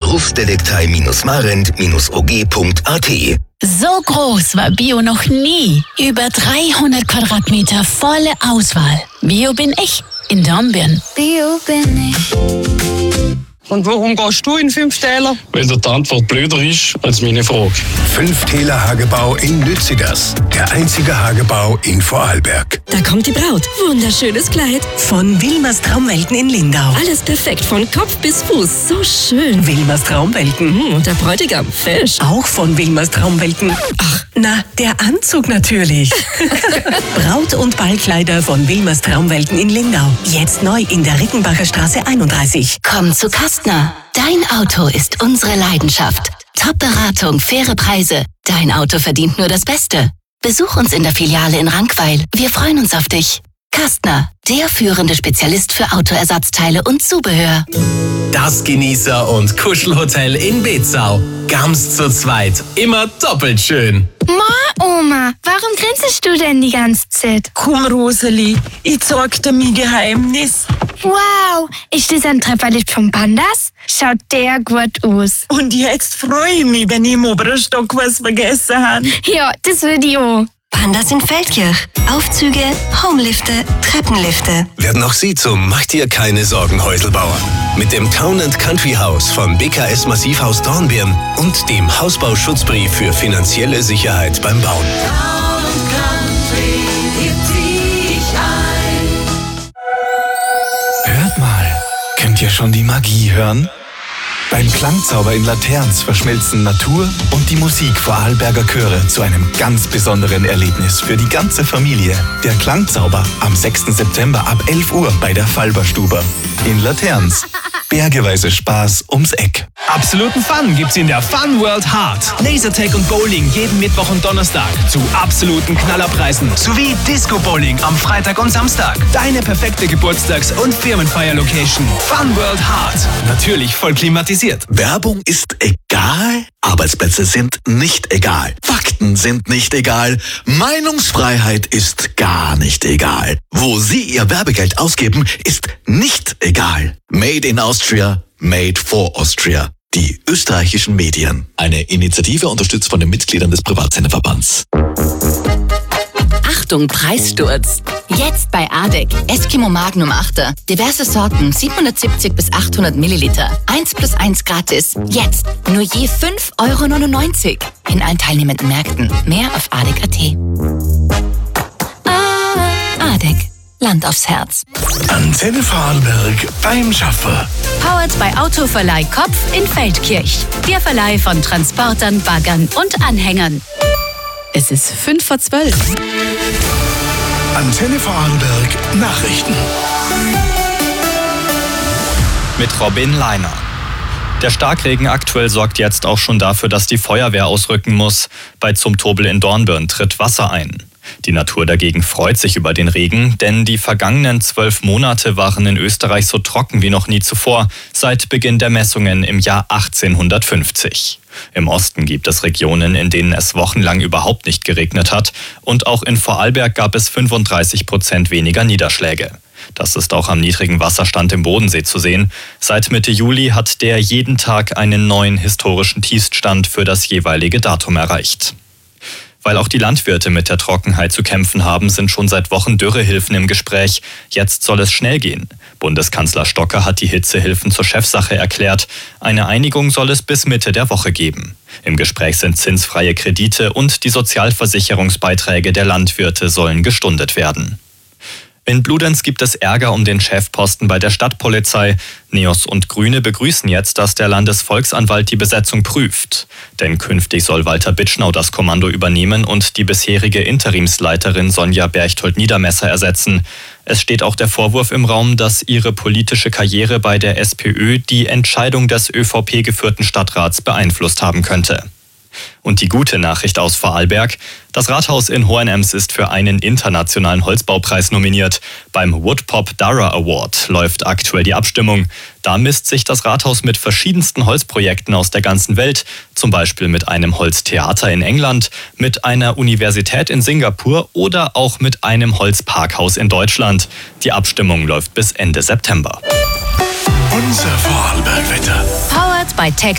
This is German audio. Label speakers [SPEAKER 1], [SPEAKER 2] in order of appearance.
[SPEAKER 1] berufsdetektei-marent-og.at.
[SPEAKER 2] So groß war Bio noch nie. Über 300 Quadratmeter volle Auswahl. Bio bin ich in Dornbirn.
[SPEAKER 3] Bio bin ich.
[SPEAKER 4] Und warum gehst du in 5 Täler?
[SPEAKER 5] Weil die Antwort blöder ist als meine Frage.
[SPEAKER 6] 5 Täler Hagebau in Lützigers. Der einzige Hagebau in Vorarlberg.
[SPEAKER 7] Da kommt die Braut. Wunderschönes Kleid.
[SPEAKER 8] Von Wilmers Traumwelten in Lindau.
[SPEAKER 7] Alles perfekt von Kopf bis Fuß. So schön.
[SPEAKER 8] Wilmers Traumwelten.
[SPEAKER 7] Und der Bräutigam, fesch.
[SPEAKER 8] Auch von Wilmers Traumwelten. Ach, na, der Anzug natürlich. Braut- und Ballkleider von Wilmers Traumwelten in Lindau. Jetzt neu in der Rickenbacher Straße 31.
[SPEAKER 2] Komm zu Kastner. Dein Auto ist unsere Leidenschaft. Top-Beratung, faire Preise. Dein Auto verdient nur das Beste. Besuch uns in der Filiale in Rankweil. Wir freuen uns auf dich. Kastner, der führende Spezialist für Autoersatzteile und Zubehör.
[SPEAKER 9] Das Genießer- und Kuschelhotel in Bezau. Ganz zu zweit. Immer doppelt schön.
[SPEAKER 3] Ma, Oma, warum grinst du denn die ganze Zeit?
[SPEAKER 4] Komm, Roseli, ich zeig dir mein Geheimnis.
[SPEAKER 3] Wow, ist das ein Trefferlicht vom Pandas? Schaut der gut aus.
[SPEAKER 4] Und jetzt freue ich mich, wenn ich im oberen Stock was vergessen habe.
[SPEAKER 3] Ja, das will ich auch.
[SPEAKER 7] Pandas in Feldkirch. Aufzüge, Homelifte, Treppenlifte.
[SPEAKER 6] Werden auch Sie zum Mach dir keine Sorgen Häuselbauer. Mit dem Town & Country Haus von BKS Massivhaus Dornbirn und dem Hausbauschutzbrief für finanzielle Sicherheit beim Bauen.
[SPEAKER 10] Hört mal, könnt ihr schon die Magie hören? Beim Klangzauber in Laterns verschmelzen Natur und die Musik Vorarlberger Chöre zu einem ganz besonderen Erlebnis für die ganze Familie. Der Klangzauber am 6. September ab 11 Uhr bei der Falberstube in Laterns. Bergeweise Spaß ums Eck.
[SPEAKER 11] Absoluten Fun gibt's in der Fun World Hard. Lasertag und Bowling jeden Mittwoch und Donnerstag zu absoluten Knallerpreisen. Sowie Disco-Bowling am Freitag und Samstag. Deine perfekte Geburtstags- und Firmenfeier-Location. Fun World Hard. Natürlich voll klimatisiert.
[SPEAKER 12] Werbung ist egal, Arbeitsplätze sind nicht egal, Fakten sind nicht egal, Meinungsfreiheit ist gar nicht egal. Wo Sie Ihr Werbegeld ausgeben, ist nicht egal. Made in Austria, made for Austria. Die österreichischen Medien. Eine Initiative unterstützt von den Mitgliedern des Privatsenderverbands.
[SPEAKER 2] Achtung, Preissturz. Jetzt bei ADEC. Eskimo Magnum 8er. Diverse Sorten, 770 bis 800 Milliliter. 1+1 gratis. Jetzt nur je 5,99 € in allen teilnehmenden Märkten. Mehr auf adec.at. ADEC. Land aufs Herz.
[SPEAKER 6] Antenne Vorarlberg beim Schaffer.
[SPEAKER 2] Powered bei Autoverleih Kopf in Feldkirch. Der Verleih von Transportern, Baggern und Anhängern. Es ist 11:55.
[SPEAKER 6] Antenne Vorarlberg Nachrichten.
[SPEAKER 13] Mit Robin Leiner. Der Starkregen aktuell sorgt jetzt auch schon dafür, dass die Feuerwehr ausrücken muss. Bei Zumtobel in Dornbirn tritt Wasser ein. Die Natur dagegen freut sich über den Regen, denn die vergangenen 12 Monate waren in Österreich so trocken wie noch nie zuvor, seit Beginn der Messungen im Jahr 1850. Im Osten gibt es Regionen, in denen es wochenlang überhaupt nicht geregnet hat, und auch in Vorarlberg gab es 35% weniger Niederschläge. Das ist auch am niedrigen Wasserstand im Bodensee zu sehen. Seit Mitte Juli hat der jeden Tag einen neuen historischen Tiefststand für das jeweilige Datum erreicht. Weil auch die Landwirte mit der Trockenheit zu kämpfen haben, sind schon seit Wochen Dürrehilfen im Gespräch. Jetzt soll es schnell gehen. Bundeskanzler Stocker hat die Hitzehilfen zur Chefsache erklärt. Eine Einigung soll es bis Mitte der Woche geben. Im Gespräch sind zinsfreie Kredite und die Sozialversicherungsbeiträge der Landwirte sollen gestundet werden. In Bludenz gibt es Ärger um den Chefposten bei der Stadtpolizei. Neos und Grüne begrüßen jetzt, dass der Landesvolksanwalt die Besetzung prüft. Denn künftig soll Walter Bitschnau das Kommando übernehmen und die bisherige Interimsleiterin Sonja Berchtold-Niedermesser ersetzen. Es steht auch der Vorwurf im Raum, dass ihre politische Karriere bei der SPÖ die Entscheidung des ÖVP-geführten Stadtrats beeinflusst haben könnte. Und die gute Nachricht aus Vorarlberg: Das Rathaus in Hohenems ist für einen internationalen Holzbaupreis nominiert. Beim Woodpop Dara Award läuft aktuell die Abstimmung. Da misst sich das Rathaus mit verschiedensten Holzprojekten aus der ganzen Welt, zum Beispiel mit einem Holztheater in England, mit einer Universität in Singapur oder auch mit einem Holzparkhaus in Deutschland. Die Abstimmung läuft bis Ende September.
[SPEAKER 6] Unser Vorarlbergwetter.
[SPEAKER 2] Powered by Tech